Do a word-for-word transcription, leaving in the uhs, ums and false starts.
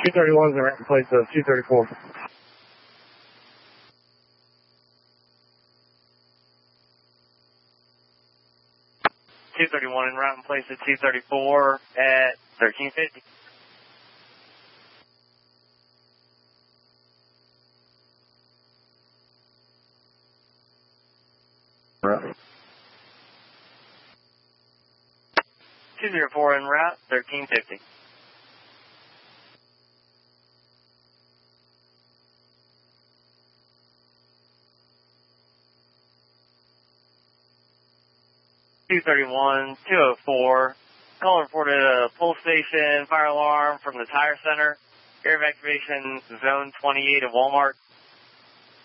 two thirty-one is the right place of two thirty-four. two thirty-one in route and place at two thirty-four at thirteen fifty. Right. two zero four en route, thirteen fifty. two thirty-one, two oh four. Caller reported a pull station fire alarm from the tire center. Air evacuation zone twenty-eight at Walmart.